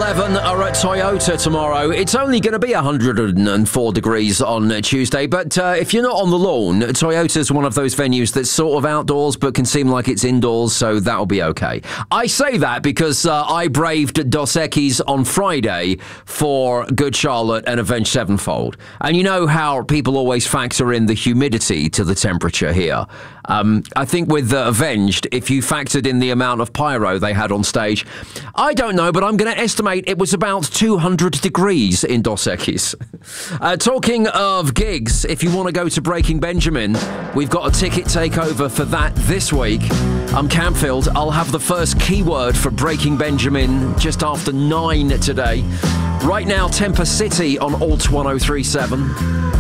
11 are at Toyota tomorrow. It's only going to be 104 degrees on Tuesday, but if you're not on the lawn, Toyota's one of those venues that's sort of outdoors but can seem like it's indoors, so that'll be okay. I say that because I braved Dos Equis on Friday for Good Charlotte and Avenged Sevenfold. And you know how people always factor in the humidity to the temperature here. I think with Avenged, if you factored in the amount of pyro they had on stage, I don't know, but I'm going to estimate it was about 200 degrees in Dos Equis. Talking of gigs, if you want to go to Breaking Benjamin, we've got a ticket takeover for that this week. I'm Campfield. I'll have the first keyword for Breaking Benjamin just after 9 today. Right now, Temper City on Alt 1037.